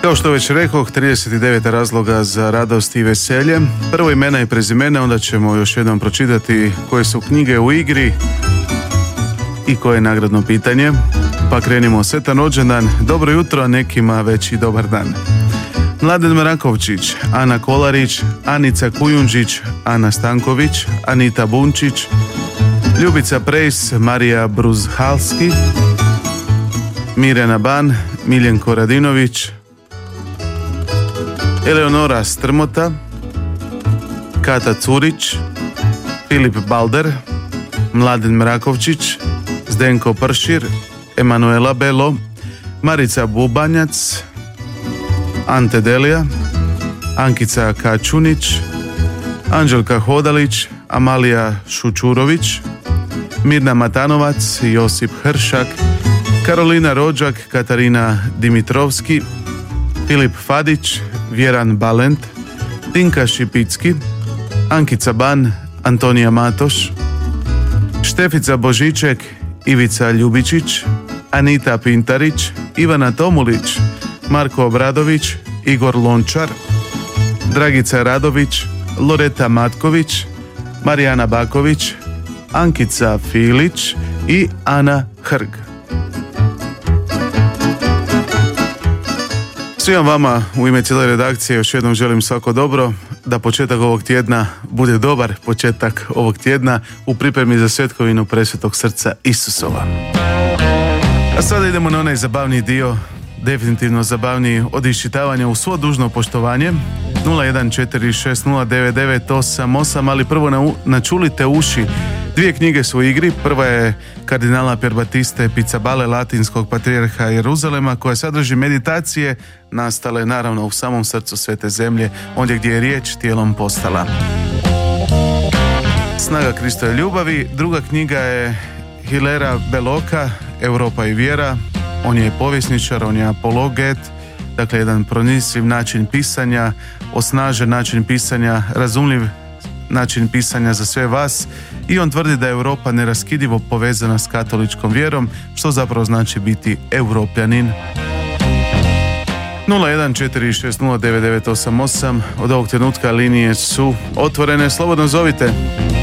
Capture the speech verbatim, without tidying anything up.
Kao što već rekoh, trideset devet razloga za radost i veselje. Prvo imena i prezimena, onda ćemo još jednom pročitati koje su knjige u igri i koje je nagradno pitanje. Pa krenimo. Sretan rođendan, dobro jutro, a nekima već i dobar dan. Mladen Mrakovčić, Ana Kolarić, Anica Kujundžić, Ana Stanković, Anita Bunčić, Ljubica Prejs, Marija Bruzhalski, Mirjana Ban, Miljenko Radinović, Eleonora Strmota, Kata Curić, Filip Balder, Mladen Mrakovčić, Zdenko Pršir, Emanuela Belo, Marica Bubanjac, Ante Delija, Ankica Kačunić, Anđelka Hodalić, Amalija Šučurović, Mirna Matanovac, Josip Hršak, Karolina Rođak, Katarina Dimitrovski, Filip Fadić, Vjeran Balent, Tinka Šipicki, Ankica Ban, Antonija Matoš, Štefica Božiček, Ivica Ljubičić, Anita Pintarić, Ivana Tomulić, Marko Obradović, Igor Lončar, Dragica Radović, Loreta Matković, Marijana Baković, Ankica Filić i Ana Hrg. Svima vama u ime cijele redakcije još jednom želim svako dobro, da početak ovog tjedna bude dobar početak ovog tjedna u pripremi za svetkovinu presvetog srca Isusova. A sada idemo na onaj zabavni dio, definitivno zabavniji od iščitavanja u svo dužno poštovanje. Nula jedan četiri šest nula devet devet osam osam, ali prvo na, načulite uši. Dvije knjige su u igri. Prva je kardinala Pierbattiste Pizzabale, latinskog patrijarha Jeruzalema, koja sadrži meditacije nastale naravno u samom srcu svete zemlje, ondje gdje je riječ tijelom postala. Snaga Kristove ljubavi. Druga knjiga je Hilera Beloka, Europa i vjera. On je povjesničar, on je apologet, dakle jedan pronisiv način pisanja, osnažen način pisanja, razumljiv način pisanja za sve vas, i on tvrdi da je Europa neraskidivo povezana s katoličkom vjerom, što zapravo znači biti Europljanin. nula jedan četiri šest nula devet devet osam osam, od ovog trenutka linije su otvorene, slobodno zovite.